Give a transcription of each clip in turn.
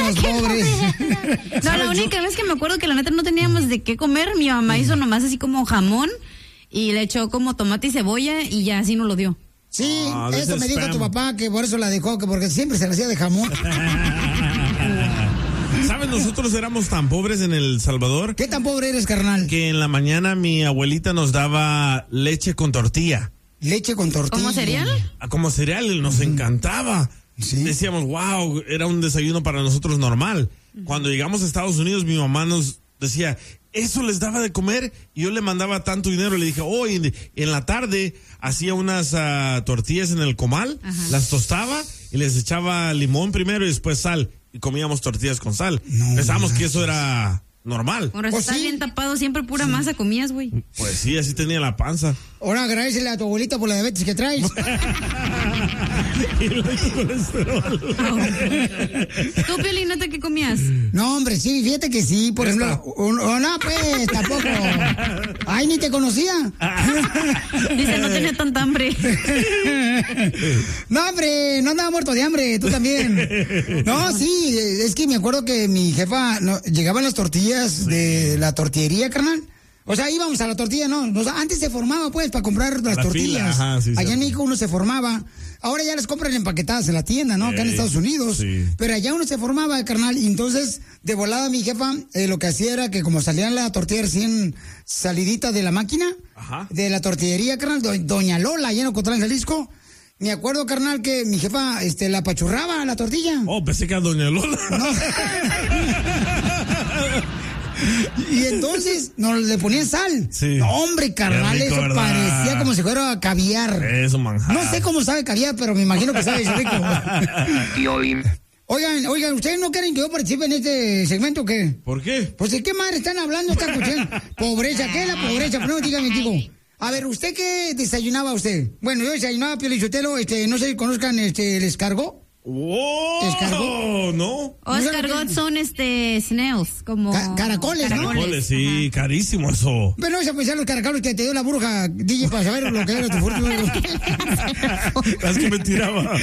Éramos pobres. No, la única vez que me acuerdo que la neta no teníamos de qué comer, mi mamá hizo nomás así como jamón y le echó como tomate y cebolla y ya así nos lo dio. Sí, eso me dijo tu papá, que por eso la dejó, que porque siempre se la hacía de jamón. ¿Sabes? Nosotros éramos tan pobres en El Salvador. ¿Qué tan pobre eres, carnal? Que en la mañana mi abuelita nos daba leche con tortilla. Leche con tortilla. ¿Como cereal? Como cereal, nos encantaba. ¿Sí? Decíamos, wow, era un desayuno para nosotros normal. Cuando llegamos a Estados Unidos, mi mamá nos decía, eso les daba de comer, y yo le mandaba tanto dinero. Le dije, en la tarde hacía unas tortillas en el comal, las tostaba y les echaba limón primero y después sal. Y comíamos tortillas con sal. Pensábamos que eso era normal. Bueno, estás bien tapado, siempre pura masa comías, güey. Pues sí, así tenía la panza. Ahora agradecele a tu abuelita por la diabetes que traes. Y el colesterol. ¿Tú, Piolín, neta, qué comías? No, hombre, sí, fíjate que sí. Por ejemplo, no, pues, tampoco. Ay, ni te conocía. Dice, no tenía tanta hambre. No, hombre, no andaba muerto de hambre, tú también. No, sí, es que me acuerdo que mi jefa, llegaban las tortillas de la tortillería, carnal. O sea, íbamos a la tortilla, ¿no? O sea, antes se formaba, pues, para comprar las tortillas. Ajá, sí, allá en México uno se formaba. Ahora ya las compran empaquetadas en la tienda, ¿no? Acá en Estados Unidos. Sí. Pero allá uno se formaba, carnal. Y entonces, de volada, mi jefa, lo que hacía era que como salían la tortilla recién salidita de la máquina, de la tortillería, carnal, Doña Lola, allá en Ocotlán, Jalisco. Me acuerdo, carnal, que mi jefa la apachurraba la tortilla. Oh, pensé que a Doña Lola. No. Y entonces nos le ponían sal. Sí. No, hombre, carnal, rico, eso ¿verdad? Parecía como si fuera caviar. Eso, manjar. No sé cómo sabe caviar, pero me imagino que sabe rico. Oigan, ¿ustedes no quieren que yo participe en este segmento o qué? ¿Por qué? Pues ¿de qué madre están hablando esta cuestión? Pobreza, ¿qué es la pobreza? Pero no, dígame, digo. A ver, ¿usted qué desayunaba usted? Bueno, yo desayunaba Piolín Sotelo, no sé si conozcan el escargot. ¡Oh! ¿Escargot? No. O escargot son snails, como caracoles, ¿no? Caracoles, sí, carísimo eso. Pero no vas a pensar los caracoles que te dio la bruja, DJ, para saber lo que era tu fortuna. Las que me tiraba.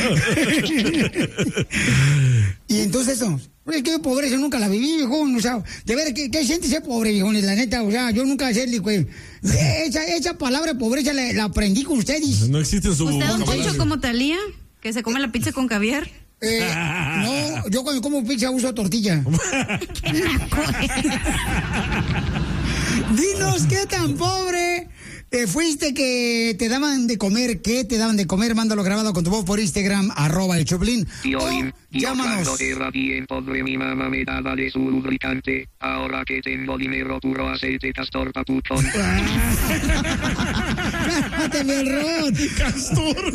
Y entonces eso, es que pobreza nunca la viví, viejón, o sea, de ver, ¿qué siente ser pobre, viejón? La neta, o sea, yo nunca sé, güey. Esa palabra pobreza la aprendí con ustedes. No existe en su... ¿Usted, don Poncho, como Talía? ¿Que se come la pizza con caviar? No, yo cuando como pizza uso tortilla. ¡Qué naco! Dinos, ¿qué tan pobre fuiste que te daban de comer? ¿Qué te daban de comer? Mándalo grabado con tu voz por Instagram, @el Choplin. Llámanos. Cuando era bien pobre, mi mamá me daba de su lubricante. Ahora que tengo dinero, puro aceite Castor, papuchón. ¡Cálmate, el Rod! ¡Castor!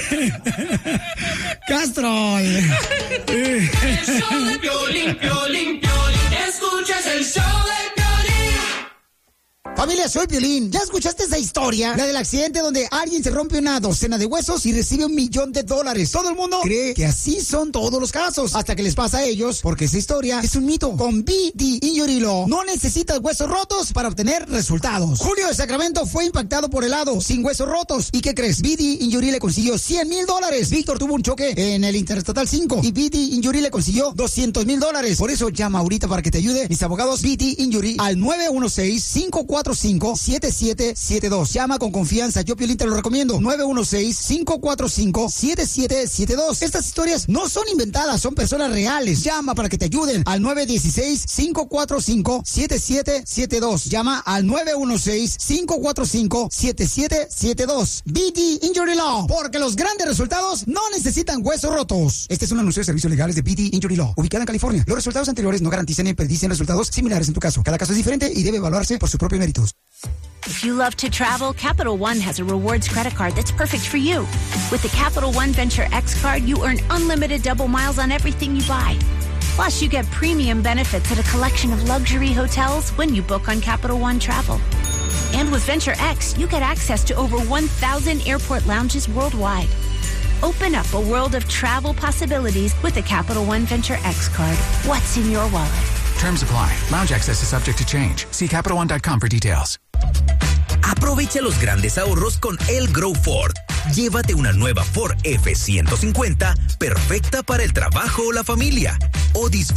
¡Castrol! El show de Piolín, Piolín, Piolín. Escuchas el show de Piolín. Familia, soy Piolín. ¿Ya escuchaste esa historia? La del accidente donde alguien se rompe una docena de huesos y recibe $1 millón. Todo el mundo cree que así son todos los casos, hasta que les pasa a ellos, porque esa historia es un mito. Con BD Injury Law no necesitas huesos rotos para obtener resultados. Julio de Sacramento fue impactado por helado sin huesos rotos. ¿Y qué crees? BD Injury le consiguió $100,000. Víctor tuvo un choque en el Interestatal 5 y BD Injury le consiguió $200,000. Por eso llama ahorita para que te ayude mis abogados BD Injury al 916-545-7772. Llama con confianza, yo Piolín te lo recomiendo. 916-545-7772. Estas historias no son inventadas, son personas reales. Llama para que te ayuden al 916-545-7772. Llama al 916-545-7772. BD Injury Law, porque los grandes resultados no necesitan huesos rotos. Este es un anuncio de servicios legales de BD Injury Law, ubicada en California. Los resultados anteriores no garantizan ni predicen resultados similares en tu caso. Cada caso es diferente y debe evaluarse por sus propios méritos. If you love to travel, Capital One has a rewards credit card that's perfect for you. With the Capital One Venture X card, you earn unlimited double miles on everything you buy. Plus, you get premium benefits at a collection of luxury hotels when you book on Capital One Travel. And with Venture X, you get access to over 1,000 airport lounges worldwide. Open up a world of travel possibilities with the Capital One Venture X card. What's in your wallet? Terms apply. Lounge access is subject to change. See CapitalOne.com for details. Aprovecha los grandes ahorros con El Grow Ford. Llévate una nueva Ford F-150 perfecta para el trabajo o la familia. O